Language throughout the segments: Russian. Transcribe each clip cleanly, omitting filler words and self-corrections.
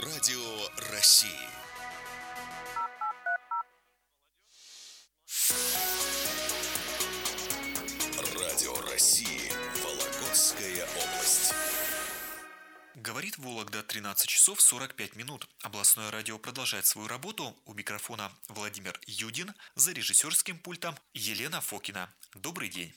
Радио России. Радио России. Вологодская область. Говорит Вологда, 13 часов 45 минут. Областное радио продолжает свою работу. У микрофона Владимир Юдин, за режиссерским пультом Елена Фокина. Добрый день.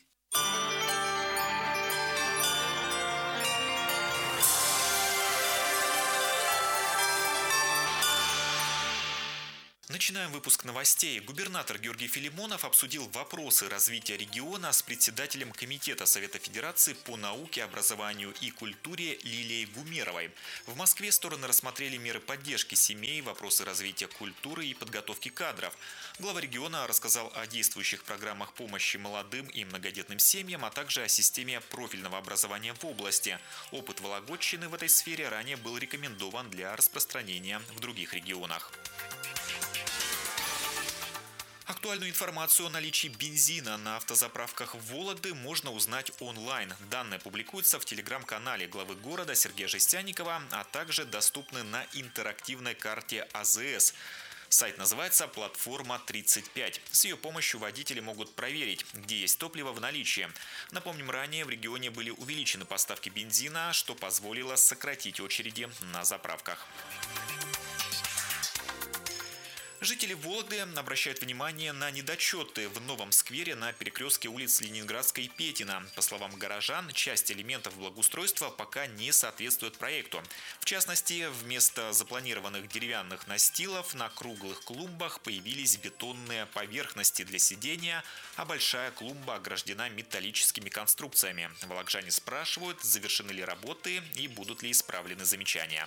Начинаем выпуск новостей. Губернатор Георгий Филимонов обсудил вопросы развития региона с председателем Комитета Совета Федерации по науке, образованию и культуре Лилией Гумеровой. В Москве стороны рассмотрели меры поддержки семей, вопросы развития культуры и подготовки кадров. Глава региона рассказал о действующих программах помощи молодым и многодетным семьям, а также о системе профильного образования в области. Опыт Вологодчины в этой сфере ранее был рекомендован для распространения в других регионах. Актуальную информацию о наличии бензина на автозаправках Вологды можно узнать онлайн. Данные публикуются в телеграм-канале главы города Сергея Жестянникова, а также доступны на интерактивной карте АЗС. Сайт называется «Платформа 35». С ее помощью водители могут проверить, где есть топливо в наличии. Напомним, ранее в регионе были увеличены поставки бензина, что позволило сократить очереди на заправках. Жители Вологды обращают внимание на недочеты в новом сквере на перекрестке улиц Ленинградской и Петина. По словам горожан, часть элементов благоустройства пока не соответствует проекту. В частности, вместо запланированных деревянных настилов на круглых клумбах появились бетонные поверхности для сидения, а большая клумба ограждена металлическими конструкциями. Вологжане спрашивают, завершены ли работы и будут ли исправлены замечания.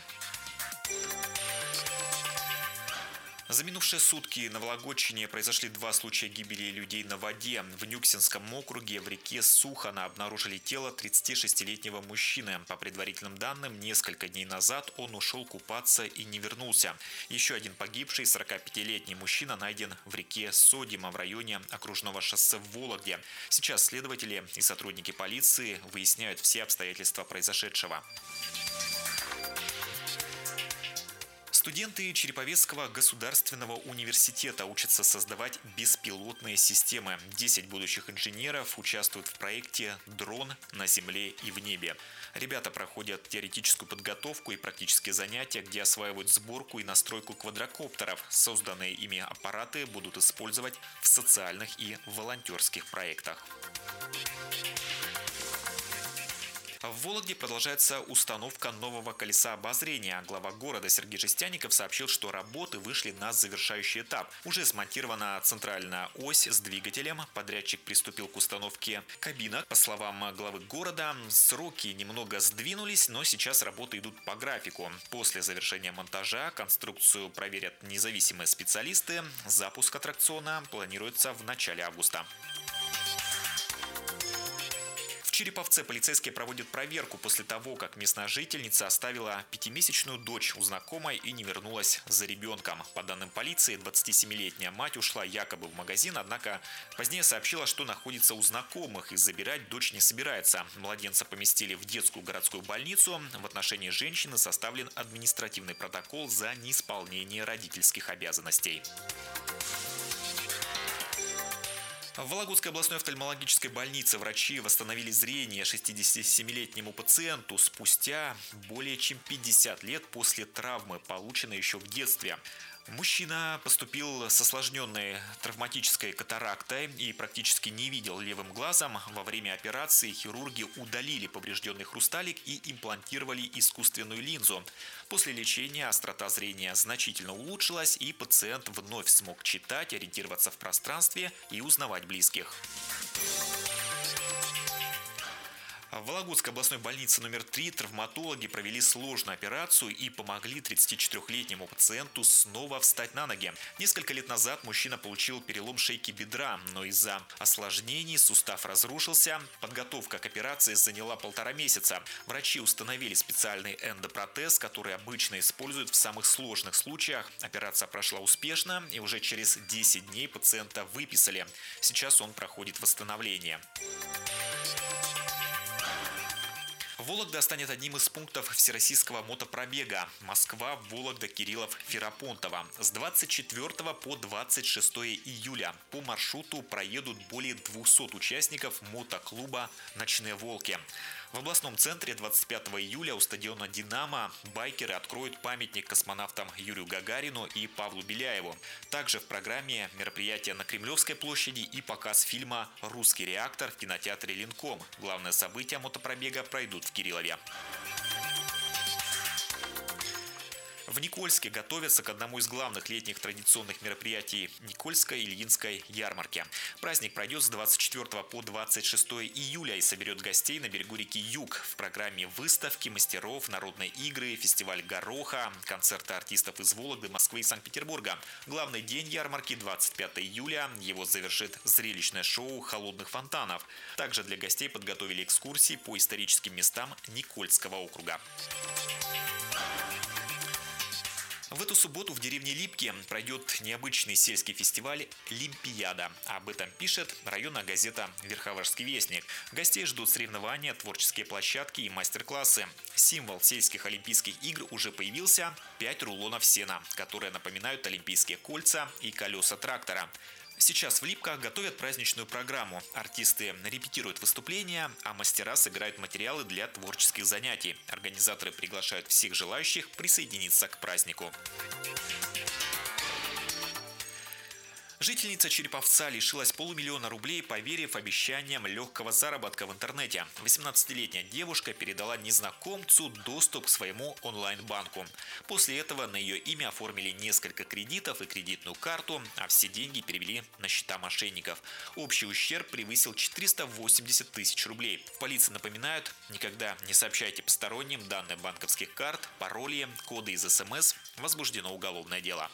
За минувшие сутки на Вологодчине произошли 2 случая гибели людей на воде. В Нюксинском округе в реке Сухана обнаружили тело 36-летнего мужчины. По предварительным данным, несколько дней назад он ушел купаться и не вернулся. Еще один погибший, 45-летний мужчина, найден в реке Содима в районе окружного шоссе в Вологде. Сейчас следователи и сотрудники полиции выясняют все обстоятельства произошедшего. Студенты Череповецкого государственного университета учатся создавать беспилотные системы. 10 будущих инженеров участвуют в проекте «Дрон на земле и в небе». Ребята проходят теоретическую подготовку и практические занятия, где осваивают сборку и настройку квадрокоптеров. Созданные ими аппараты будут использовать в социальных и волонтерских проектах. В Вологде продолжается установка нового колеса обозрения. Глава города Сергей Жестянников сообщил, что работы вышли на завершающий этап. Уже смонтирована центральная ось с двигателем. Подрядчик приступил к установке кабинок. По словам главы города, сроки немного сдвинулись, но сейчас работы идут по графику. После завершения монтажа конструкцию проверят независимые специалисты. Запуск аттракциона планируется в начале августа. В Череповце полицейские проводят проверку после того, как местная жительница оставила 5-месячную дочь у знакомой и не вернулась за ребенком. По данным полиции, 27-летняя мать ушла якобы в магазин, однако позднее сообщила, что находится у знакомых и забирать дочь не собирается. Младенца поместили в детскую городскую больницу. В отношении женщины составлен административный протокол за неисполнение родительских обязанностей. В Вологодской областной офтальмологической больнице врачи восстановили зрение 67-летнему пациенту спустя более чем 50 лет после травмы, полученной еще в детстве. Мужчина поступил с осложненной травматической катарактой и практически не видел левым глазом. Во время операции хирурги удалили поврежденный хрусталик и имплантировали искусственную линзу. После лечения острота зрения значительно улучшилась, и пациент вновь смог читать, ориентироваться в пространстве и узнавать близких. В Вологодской областной больнице номер 3 травматологи провели сложную операцию и помогли 34-летнему пациенту снова встать на ноги. Несколько лет назад мужчина получил перелом шейки бедра, но из-за осложнений сустав разрушился. Подготовка к операции заняла 1,5 месяца. Врачи установили специальный эндопротез, который обычно используют в самых сложных случаях. Операция прошла успешно, и уже через 10 дней пациента выписали. Сейчас он проходит восстановление. Вологда станет одним из пунктов всероссийского мотопробега Москва-Вологда, Кириллов, Ферапонтово. С 24 по 26 июля по маршруту проедут более 200 участников мотоклуба «Ночные волки». В областном центре 25 июля у стадиона «Динамо» байкеры откроют памятник космонавтам Юрию Гагарину и Павлу Беляеву. Также в программе мероприятия на Кремлевской площади и показ фильма «Русский реактор» в кинотеатре «Ленком». Главные события мотопробега пройдут в Кириллове. В Никольске готовятся к одному из главных летних традиционных мероприятий Никольской Ильинской ярмарки. Праздник пройдет с 24 по 26 июля и соберет гостей на берегу реки Юг. В программе выставки мастеров, народные игры, фестиваль гороха, концерты артистов из Вологды, Москвы и Санкт-Петербурга. Главный день ярмарки – 25 июля. Его завершит зрелищное шоу «Холодных фонтанов». Также для гостей подготовили экскурсии по историческим местам Никольского округа. В эту субботу в деревне Липки пройдет необычный сельский фестиваль «Лимпияда». Об этом пишет районная газета «Верховежский вестник». Гостей ждут соревнования, творческие площадки и мастер-классы. Символ сельских олимпийских игр уже появился – 5 рулонов сена, которые напоминают олимпийские кольца и колеса трактора. Сейчас в Липках готовят праздничную программу. Артисты репетируют выступления, а мастера собирают материалы для творческих занятий. Организаторы приглашают всех желающих присоединиться к празднику. Жительница Череповца лишилась полумиллиона рублей, поверив обещаниям легкого заработка в интернете. 18-летняя девушка передала незнакомцу доступ к своему онлайн-банку. После этого на ее имя оформили несколько кредитов и кредитную карту, а все деньги перевели на счета мошенников. Общий ущерб превысил 480 тысяч рублей. В полиции напоминают, никогда не сообщайте посторонним данные банковских карт, пароли, коды из СМС. Возбуждено уголовное дело.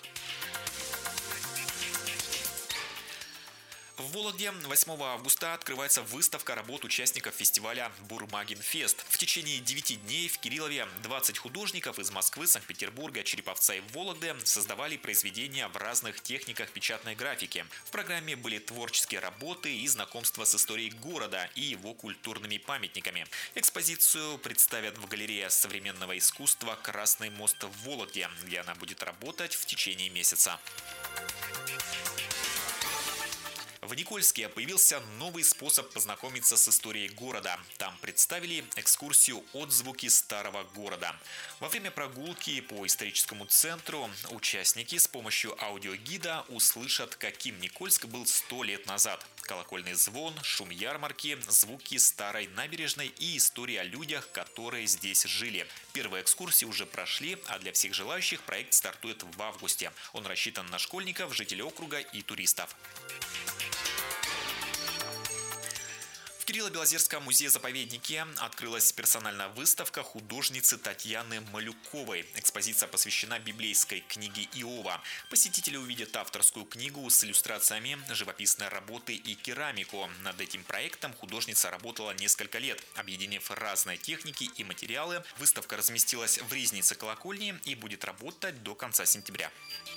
В Вологде 8 августа открывается выставка работ участников фестиваля «Бурмагенфест». В течение 9 дней в Кириллове 20 художников из Москвы, Санкт-Петербурга, Череповца и Вологды создавали произведения в разных техниках печатной графики. В программе были творческие работы и знакомство с историей города и его культурными памятниками. Экспозицию представят в галерее современного искусства «Красный мост» в Вологде, где она будет работать в течение месяца. В Никольске появился новый способ познакомиться с историей города. Там представили экскурсию «Отзвуки старого города». Во время прогулки по историческому центру участники с помощью аудиогида услышат, каким Никольск был 100 лет назад. Колокольный звон, шум ярмарки, звуки старой набережной и истории о людях, которые здесь жили. Первые экскурсии уже прошли, а для всех желающих проект стартует в августе. Он рассчитан на школьников, жителей округа и туристов. В Кирилло-Белозерском музее-заповеднике открылась персональная выставка художницы Татьяны Малюковой. Экспозиция посвящена библейской книге Иова. Посетители увидят авторскую книгу с иллюстрациями, живописной работы и керамику. Над этим проектом художница работала несколько лет. Объединив разные техники и материалы, выставка разместилась в Ризнице колокольни и будет работать до конца сентября.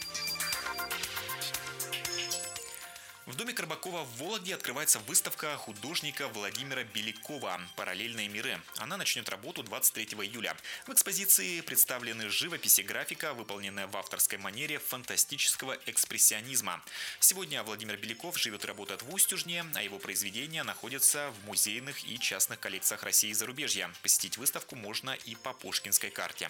В доме Карбакова в Вологде открывается выставка художника Владимира Белякова «Параллельные миры». Она начнет работу 23 июля. В экспозиции представлены живопись и графика, выполненная в авторской манере фантастического экспрессионизма. Сегодня Владимир Беляков живет и работает в Устюжне, а его произведения находятся в музейных и частных коллекциях России и зарубежья. Посетить выставку можно и по Пушкинской карте.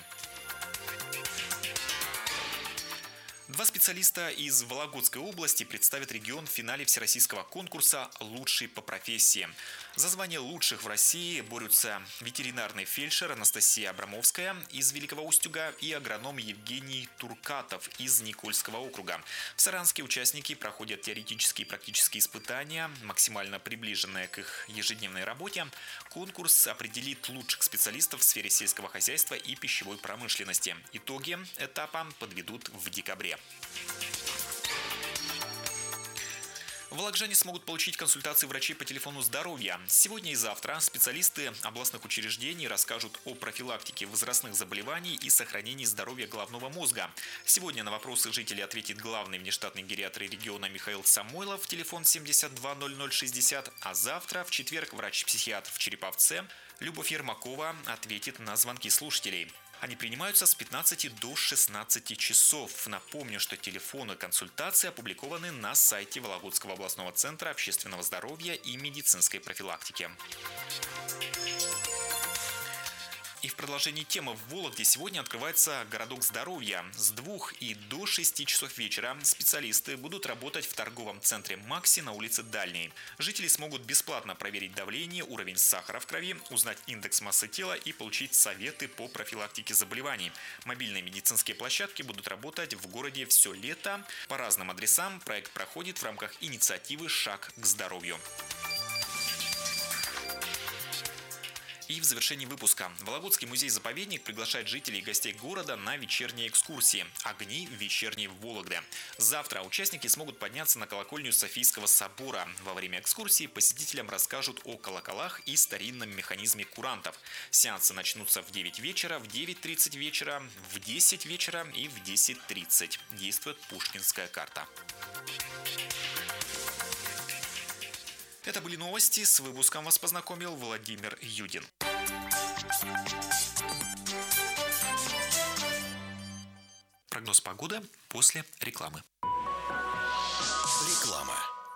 Два специалиста из Вологодской области представят регион в финале всероссийского конкурса «Лучший по профессии». За звание лучших в России борются ветеринарный фельдшер Анастасия Абрамовская из Великого Устюга и агроном Евгений Туркатов из Никольского округа. В Саранске участники проходят теоретические и практические испытания, максимально приближенные к их ежедневной работе. Конкурс определит лучших специалистов в сфере сельского хозяйства и пищевой промышленности. Итоги этапа подведут в декабре. Вологжане смогут получить консультации врачей по телефону здоровья. Сегодня и завтра специалисты областных учреждений расскажут о профилактике возрастных заболеваний и сохранении здоровья головного мозга. Сегодня на вопросы жителей ответит главный внештатный гериатр региона Михаил Самойлов, телефон 72 00 60, а завтра, в четверг, врач-психиатр в Череповце Любовь Ермакова ответит на звонки слушателей. Они принимаются с 15 до 16 часов. Напомню, что телефоны консультации опубликованы на сайте Вологодского областного центра общественного здоровья и медицинской профилактики. И в продолжении темы в Вологде сегодня открывается городок здоровья. С 2 и до 6 часов вечера специалисты будут работать в торговом центре «Макси» на улице Дальней. Жители смогут бесплатно проверить давление, уровень сахара в крови, узнать индекс массы тела и получить советы по профилактике заболеваний. Мобильные медицинские площадки будут работать в городе все лето. По разным адресам проект проходит в рамках инициативы «Шаг к здоровью». И в завершении выпуска Вологодский музей-заповедник приглашает жителей и гостей города на вечерние экскурсии «Огни вечерней Вологды». Завтра участники смогут подняться на колокольню Софийского собора. Во время экскурсии посетителям расскажут о колоколах и старинном механизме курантов. Сеансы начнутся в 9 вечера, в 9:30 вечера, в 10 вечера и в 10:30. Действует пушкинская карта. Это были новости. С выпуском вас познакомил Владимир Юдин. Прогноз погоды после рекламы. Реклама.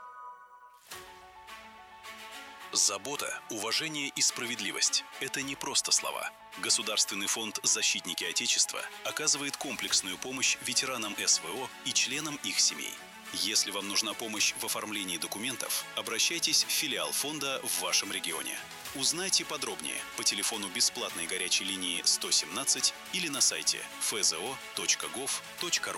Забота, уважение и справедливость – это не просто слова. Государственный фонд «Защитники Отечества» оказывает комплексную помощь ветеранам СВО и членам их семей. Если вам нужна помощь в оформлении документов, обращайтесь в филиал фонда в вашем регионе. Узнайте подробнее по телефону бесплатной горячей линии 117 или на сайте fzo.gov.ru.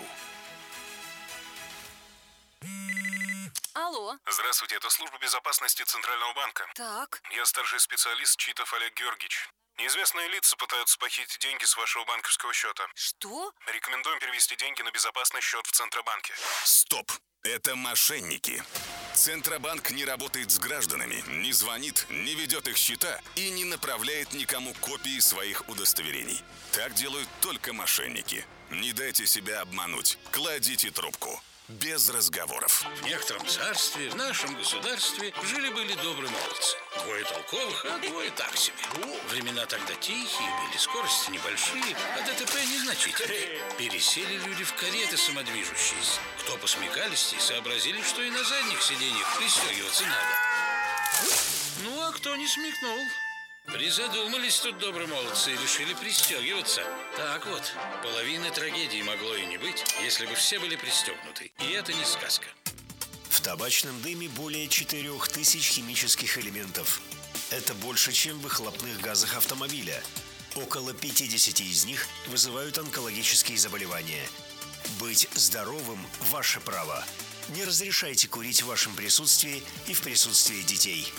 Алло. Здравствуйте, это служба безопасности Центрального банка. Так. Я старший специалист Читов Олег Георгиевич. Неизвестные лица пытаются похитить деньги с вашего банковского счета. Что? Рекомендуем перевести деньги на безопасный счет в Центробанке. Стоп! Это мошенники. Центробанк не работает с гражданами, не звонит, не ведет их счета и не направляет никому копии своих удостоверений. Так делают только мошенники. Не дайте себя обмануть. Кладите трубку. Без разговоров. В некотором царстве, в нашем государстве, жили-были добрые молодцы. Двое толковых, а двое так себе. Времена тогда тихие были, скорости небольшие, а ДТП незначительные. Пересели люди в кареты самодвижущиеся. Кто посмекалистей, сообразили, что и на задних сиденьях пристегиваться надо. Ну, а кто не смекнул? Призадумались тут добрые молодцы и решили пристегиваться. Так вот, половины трагедии могло и не быть, если бы все были пристегнуты. И это не сказка. В табачном дыме более 4000 химических элементов. Это больше, чем в выхлопных газах автомобиля. Около 50 из них вызывают онкологические заболевания. Быть здоровым – ваше право. Не разрешайте курить в вашем присутствии и в присутствии детей.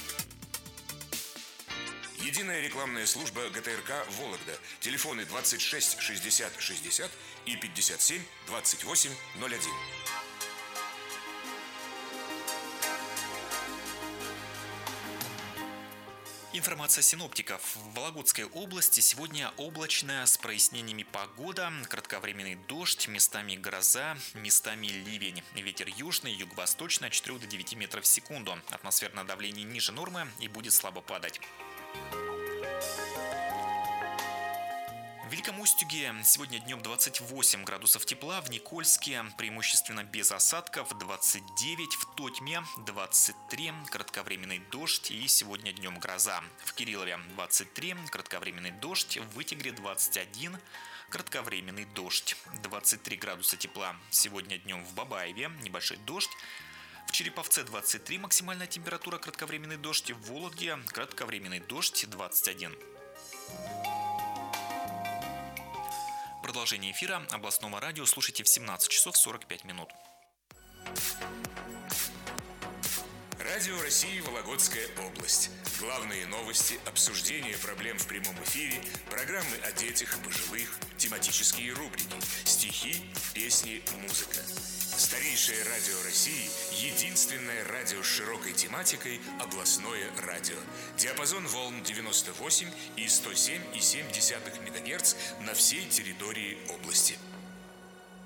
Единая рекламная служба ГТРК «Вологда». Телефоны 26 60 60 и 57 28 01. Информация синоптиков. В Вологодской области сегодня облачная с прояснениями погода, кратковременный дождь, местами гроза, местами ливень. Ветер южный, юго-восточный от 4 до 9 метров в секунду. Атмосферное давление ниже нормы и будет слабо падать. В Великом Устюге сегодня днем 28 градусов тепла, в Никольске преимущественно без осадков 29, в Тотьме 23, кратковременный дождь и сегодня днем гроза. В Кириллове 23, кратковременный дождь, в Вытегре 21, кратковременный дождь. 23 градуса тепла сегодня днем в Бабаеве, небольшой дождь. В Череповце 23 максимальная температура, кратковременный дождь, в Вологде кратковременный дождь 21. Продолжение эфира областного радио слушайте в 17 часов 45 минут. Радио России «Вологодская область». Главные новости, обсуждение проблем в прямом эфире, программы о детях и пожилых, тематические рубрики, стихи, песни, музыка. Старейшее радио России – единственное радио с широкой тематикой «Областное радио». Диапазон волн 98 и 107,7 МГц на всей территории области.